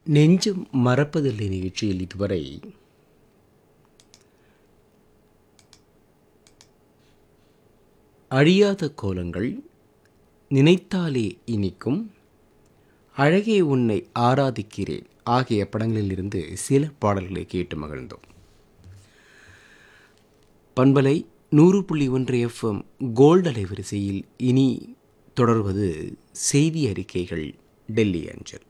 நெஞ்சம் மறப்பதில்லை நிகழ்ச்சியில் இதுவரை அழியாத கோலங்கள், நினைத்தாலே இனிக்கும், அழகே உன்னை ஆராதிக்கிறேன் ஆகிய படங்களிலிருந்து சில பாடல்களை கேட்டு மகிழ்ந்தோம். பண்பலை 100.1 FM கோல்டு அலைவரிசையில் இனி தொடர்வது செய்தி அறிக்கைகள் டெல்லி அஞ்சல்.